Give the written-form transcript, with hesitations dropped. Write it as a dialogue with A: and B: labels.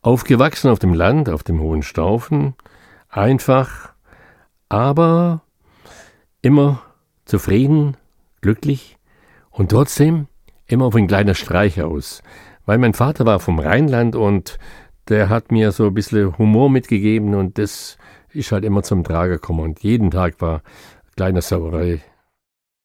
A: Aufgewachsen auf dem Land, auf dem Hohenstaufen, einfach, aber immer zufrieden, glücklich und trotzdem immer auf ein kleiner Streich aus. Weil mein Vater war vom Rheinland und der hat mir so ein bisschen Humor mitgegeben und das ist halt immer zum Tragen gekommen. Und jeden Tag war kleine Sauerei